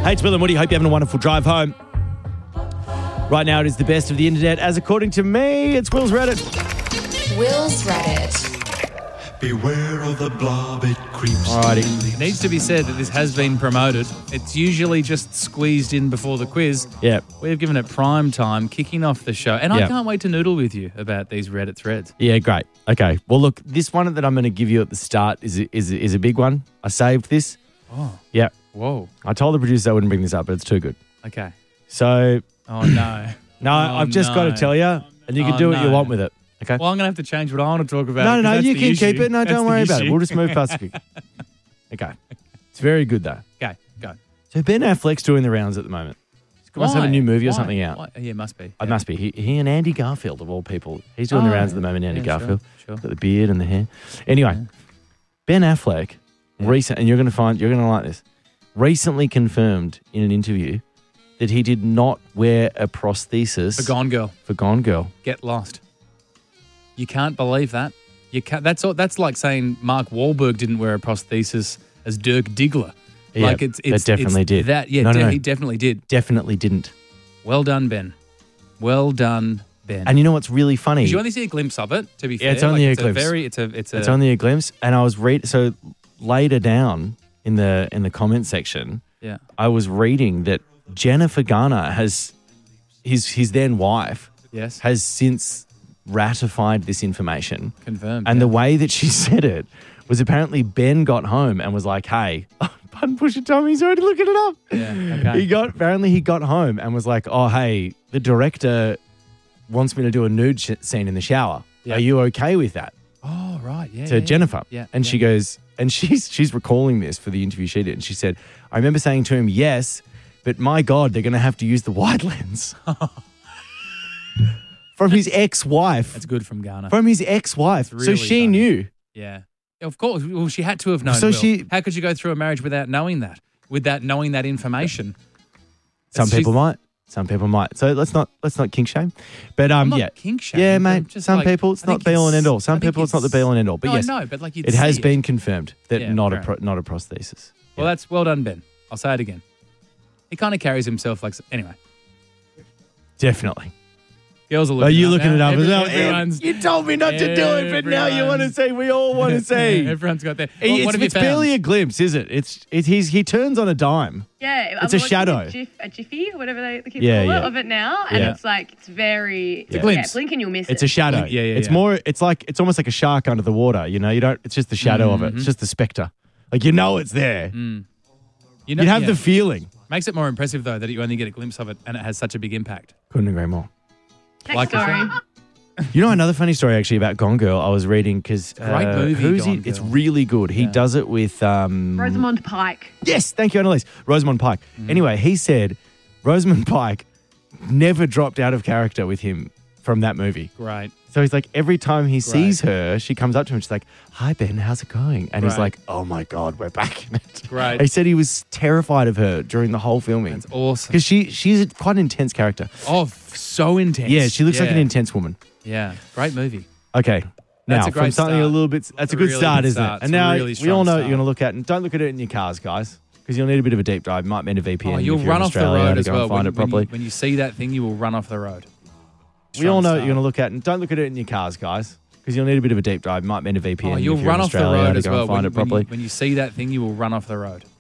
Hey, it's Will and Woody. Hope you're having a wonderful drive home. Right now, it is the best of the internet. As according to me, it's Will's Reddit. Will's Reddit. Beware of the blob, it creeps. Alrighty. It needs to be said that this has been promoted. It's usually just squeezed in before the quiz. Yeah. We've given it prime time, kicking off the show. And I can't wait to noodle with you about these Reddit threads. Yeah, great. Okay. Well, look, this one that I'm going to give you at the start is a big one. I saved this. Oh. Yeah. Whoa. I told the producer I wouldn't bring this up, but it's too good. Okay. So, Oh, no. I've just got to tell you, and you can do what you want with it. Okay. Well, I'm going to have to change what I want to talk about. No, because you that's the can issue. keep it. No, That's don't the worry about it. issue. We'll just move past it. Okay. It's very good, though. Okay, go. So Ben Affleck's doing the rounds at the moment. He must have a Why? new movie or Why? something out. Why? Yeah, it must be. It must be. He and Andy Garfield, of all people. He's doing the rounds at the moment, Andy Garfield. Sure. Got the beard and the hair. Anyway, Ben Affleck, recent, and you're going to like this, recently confirmed in an interview that he did not wear a prosthesis For Gone Girl. for Gone Girl. Get lost. You can't believe that. You can't. That's like saying Mark Wahlberg didn't wear a prosthesis as Dirk Diggler. Yeah, Like it's definitely did. That No. he definitely did. Definitely didn't. Well done, Ben. Well done, Ben. And you know what's really funny? Did you only see a glimpse of it? To be fair, it's only a glimpse. It's only a glimpse, and I was so later down in the comment section, yeah. I was reading that Jennifer Garner has his then wife Yes. has since ratified this information. Confirmed. And the way that she said it was apparently Ben got home and was like, hey, pardon Pusha Tommy, he's already looking it up. Yeah, okay. Apparently he got home and was like, oh, hey, the director wants me to do a nude scene in the shower. Yeah. Are you okay with that? Oh, right. Yeah. To Jennifer. Yeah. And she goes, and she's recalling this for the interview she did. And she said, I remember saying to him, yes, but my God, they're going to have to use the wide lens. From his ex-wife. That's good from Garner. From his ex-wife. Really so she funny. knew. Yeah. Of course. Well, she had to have known. So Will. How could you go through a marriage without knowing that? Without knowing that information? Some people might. Some people might. So let's not kink shame. But I'm not yeah. kink shaming, Yeah, but mate. I'm just Some like, people it's I not think be all and it's- end all. Some I think people it's not the be all and end all. But No, yes. I know, but like you'd it has see it. been confirmed that Yeah, not correct. a prosthesis. Well, that's well done, Ben. I'll say it again. He kind of carries himself like... Anyway. Definitely. Girls are looking Are you up looking now. it up as well? Everyone's- You told me not to do it, but now you want to say we all want to see. Everyone's got that. It's barely a glimpse, is it? He turns on a dime. Yeah, It's a watching shadow. a jiffy, whatever the kids Yeah, call it, yeah. of it now, and Yeah. it's like it's very It's a glimpse. blink and you'll miss it. It's a shadow. Yeah. It's more. It's almost like a shark under the water. You know, you don't. It's just the shadow of it. It's just the spectre. Like you know it's there. You You'd have the feeling. Makes it more impressive, though, that you only get a glimpse of it and it has such a big impact. Couldn't agree more. Next like story. You know another funny story actually about Gone Girl. I was reading because Great movie, Who's Gone he? It's Girl. really good. He does it with Rosamund Pike. Yes, thank you, Annalise. Rosamund Pike. Anyway, he said Rosamund Pike never dropped out of character with him from that movie. Great. So he's like, every time he sees her, she comes up to him. She's like, "Hi Ben, how's it going?" And he's Right. like, "Oh my God, we're back in it." Great. He said he was terrified of her during the whole filming That's awesome. because she's quite an intense character. Oh, so intense. Yeah, she looks like an intense woman. Yeah, great movie. Okay. That's Now, a great from something start. a little bit, that's a a good really start, good isn't start. it? It's And a now really we strong all know what start. you're going to look at, and don't look at it in your cars, guys, because you'll need a bit of a deep dive. You might need a VPN. Oh, you'll if you're in run off the Australia road to as go well. and find it properly. When you see that thing, you will run off the road. We all know what Strong you're going to look at, and don't look at it in your cars, guys, because you'll need a bit of a deep dive. You might need a VPN. Oh, you'll if you're run in off the Australia road to as go well. and find it properly. When you see that thing, you will run off the road.